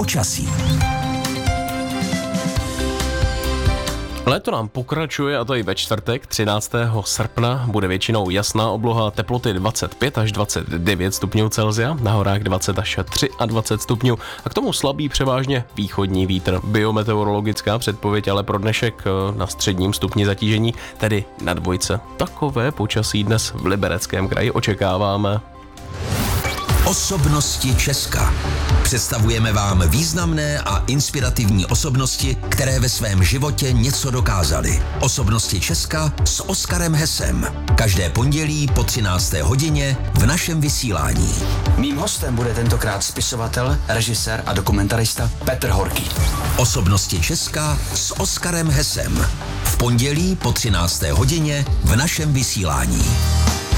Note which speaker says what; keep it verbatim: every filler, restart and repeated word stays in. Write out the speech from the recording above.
Speaker 1: Počasí.
Speaker 2: Léto nám pokračuje, a to i ve čtvrtek, třináctého srpna. Bude většinou jasná obloha, teploty dvacet pět až dvacet devět stupňů Celsia, na horách dvacet až dvacet tři stupňů a k tomu slabý převážně východní vítr. Biometeorologická předpověď ale pro dnešek na středním stupni zatížení, tedy na dvojce. Takové počasí dnes v Libereckém kraji očekáváme.
Speaker 1: Osobnosti Česka. Představujeme vám významné a inspirativní osobnosti, které ve svém životě něco dokázaly. Osobnosti Česka s Oskarem Hesem. Každé pondělí po třinácté hodině v našem vysílání.
Speaker 3: Mým hostem bude tentokrát spisovatel, režisér a dokumentarista Petr Horký.
Speaker 1: Osobnosti Česka s Oskarem Hesem. V pondělí po třinácté hodině v našem vysílání.